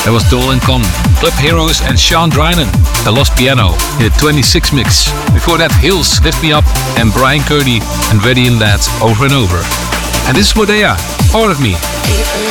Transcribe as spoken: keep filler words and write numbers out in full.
That was Dolan Con, Club Heroes and Sean Drynan, The Lost Piano in the twenty-six mix. Before that, Hills, Lift Me Up, and Brian Kearney and Ready in That, Over and Over. And this is Modea, Part of Me.